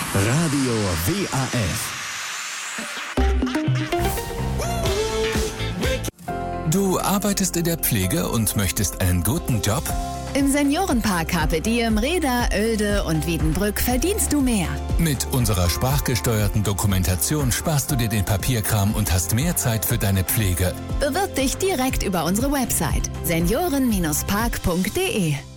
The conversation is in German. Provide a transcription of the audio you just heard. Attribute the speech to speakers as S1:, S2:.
S1: Radio WAF.
S2: Du arbeitest in der Pflege und möchtest einen guten Job?
S3: Im Seniorenpark Carpe Diem, Reda, Oelde und Wiedenbrück verdienst du mehr.
S2: Mit unserer sprachgesteuerten Dokumentation sparst du dir den Papierkram und hast mehr Zeit für deine Pflege.
S3: Bewirb dich direkt über unsere Website senioren-park.de.